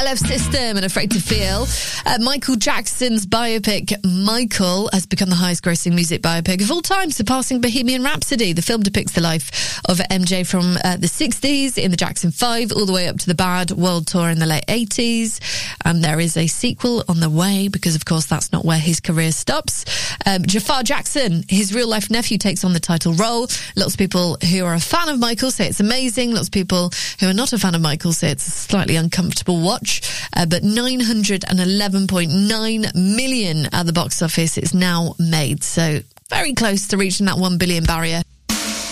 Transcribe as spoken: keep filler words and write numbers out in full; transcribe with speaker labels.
Speaker 1: L F System and Afraid to Feel. Uh, Michael Jackson's biopic Michael has become the highest grossing music biopic of all time, surpassing Bohemian Rhapsody. The film depicts the life of M J from uh, the sixties in the Jackson five all the way up to the Bad World Tour in the late eighties. And there is a sequel on the way because, of course, that's not where his career stops. Um, Jafar Jackson, his real-life nephew, takes on the title role. Lots of people who are a fan of Michael say it's amazing. Lots of people who are not a fan of Michael say it's a slightly uncomfortable watch. Uh, but nine hundred eleven point nine million at the box office it's now made. So very close to reaching that one billion barrier.